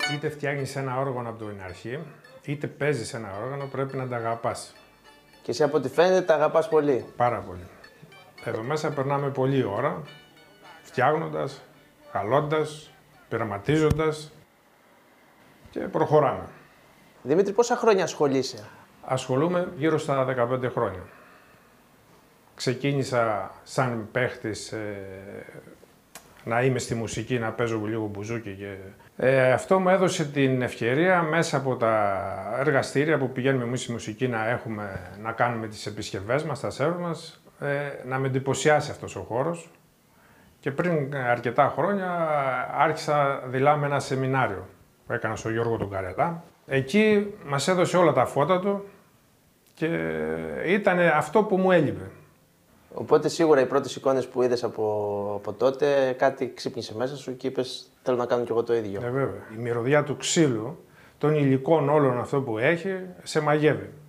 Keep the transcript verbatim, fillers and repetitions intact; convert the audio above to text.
Είτε φτιάχνεις ένα όργανο από την αρχή, είτε παίζεις ένα όργανο, πρέπει να τα αγαπάς. Και εσύ από ό,τι φαίνεται τα αγαπάς πολύ. Πάρα πολύ. Εδώ μέσα περνάμε πολλή ώρα, φτιάχνοντας, χαλώντας, πειραματίζοντας και προχωράμε. Δημήτρη, πόσα χρόνια ασχολείσαι? Ασχολούμαι γύρω στα δεκαπέντε χρόνια. Ξεκίνησα σαν παίχτης ε, να είμαι στη μουσική, να παίζω λίγο μπουζούκι και... Ε, αυτό μου έδωσε την ευκαιρία μέσα από τα εργαστήρια που πηγαίνουμε εμείς στη μουσική να, έχουμε, να κάνουμε τις επισκευές μας, τα σερβ μας, ε, να με εντυπωσιάσει αυτός ο χώρος. Και πριν αρκετά χρόνια άρχισα δειλά με ένα σεμινάριο που έκανα στον Γιώργο τον Καρελά. Εκεί μας έδωσε όλα τα φώτα του και ήταν αυτό που μου έλειπε. Οπότε σίγουρα οι πρώτες εικόνες που είδες από, από τότε κάτι ξύπνησε μέσα σου και είπες θέλω να κάνω κι εγώ το ίδιο. Ε, βέβαια. Η μυρωδιά του ξύλου, των υλικών όλων αυτό που έχει, σε μαγεύει.